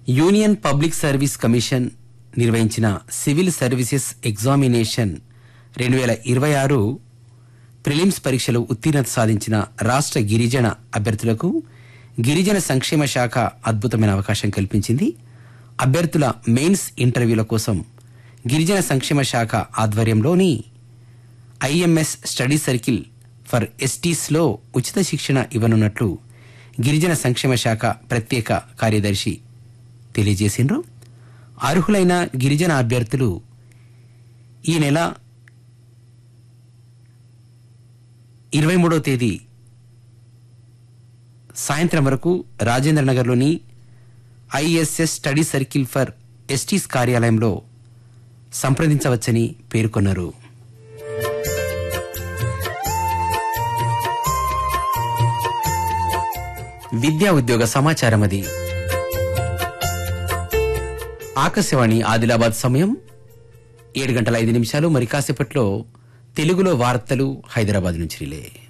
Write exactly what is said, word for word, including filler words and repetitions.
Union public service commission నిర్వహించిన civil services examination రెండు వేల ఇరవై ఆరు ప్రిలిమ్స్ పరీక్షలో ఉత్తీర్ణత సాధించిన రాష్ట్ర గిరిజన అభ్యర్థులకు గిరిజన సంక్షేమ శాఖ అద్భుతమైన అవకాశం కల్పించింది. అభ్యర్థుల మెయిన్స్ ఇంటర్వ్యూల కోసం గిరిజన సంక్షేమ శాఖ ఆధ్వర్యంలోని ఐఎంఎస్ స్టడీ సర్కిల్ ఫర్ ఎస్టీస్లో ఉచిత శిక్షణ ఇవ్వనున్నట్లు గిరిజన సంక్షేమ శాఖ ప్రత్యేక కార్యదర్శి తెలియజేసిండ్రు. అర్హులైన గిరిజన అభ్యర్థులు ఈ నెల ఇరవై మూడవ తేదీ సాయంత్రం వరకు రాజేంద్రనగర్లోని ఐఎస్ఎస్ స్టడీ సర్కిల్ ఫర్ ఎస్టీస్ కార్యాలయంలో సంప్రదించవచ్చని పేర్కొన్నారు. విద్యా ఉద్యోగ సమాచారం అది. ఆకాశవాణి ఆదిలాబాద్ సమయం ఏడు గంటల ఐదు నిమిషాలు. మరి కాసేపట్లో తెలుగులో వార్తలు హైదరాబాద్ నుంచి రిలే.